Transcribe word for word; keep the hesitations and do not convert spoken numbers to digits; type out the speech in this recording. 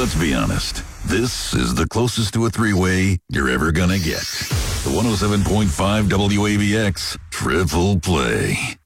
Let's be honest. This is the closest to a three-way you're ever gonna get. The one oh seven point five W A B X Triple Play.